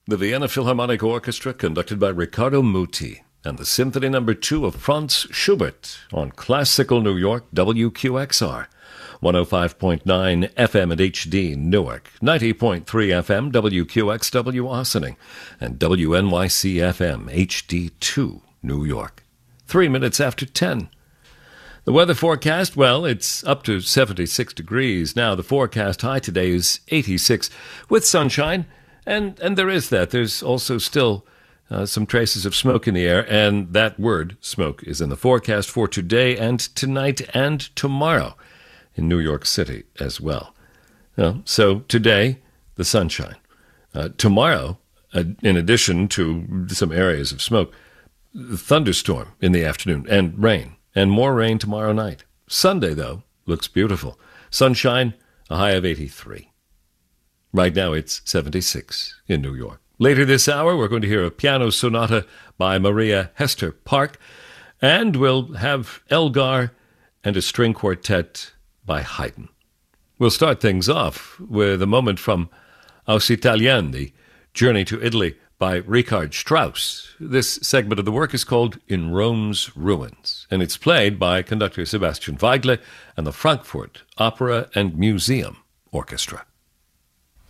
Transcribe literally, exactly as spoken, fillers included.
The Vienna Philharmonic Orchestra, conducted by Riccardo Muti, and the Symphony Number Two of Franz Schubert on Classical New York, W Q X R, one oh five point nine F M and H D Newark, ninety point three F M W Q X W Ossining, and W N Y C F M H D two New York. Three minutes after ten. The weather forecast, well, it's up to seventy-six degrees now. The forecast high today is eighty-six with sunshine. And and there is that. There's also still uh, some traces of smoke in the air, and that word, smoke, is in the forecast for today and tonight and tomorrow in New York City as well. Uh, so today, the sunshine. Uh, tomorrow, uh, in addition to some areas of smoke, thunderstorm in the afternoon and rain, and more rain tomorrow night. Sunday, though, looks beautiful. Sunshine, a high of eighty-three. Right now it's seventy-six in New York. Later this hour, we're going to hear a piano sonata by Maria Hester Park, and we'll have Elgar and a string quartet by Haydn. We'll start things off with a moment from Aus Italien, the Journey to Italy by Richard Strauss. This segment of the work is called In Rome's Ruins, and it's played by conductor Sebastian Weigle and the Frankfurt Opera and Museum Orchestra.